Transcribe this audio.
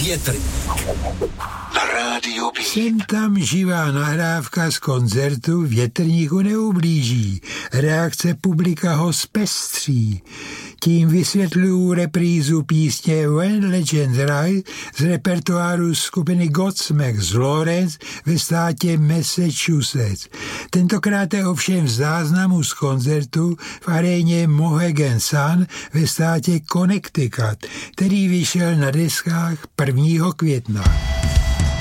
Větrník na Rádiu B. Sem tam živá nahrávka z koncertu Větrníku neublíží. Reakce publika ho zpestří. Tím vysvětluju reprízu písně When Legends Rise z repertoáru skupiny Godsmack z Lawrence ve státě Massachusetts. Tentokrát je ovšem v záznamu z koncertu v aréně Mohegan Sun ve státě Connecticut, který vyšel na deskách 1. května.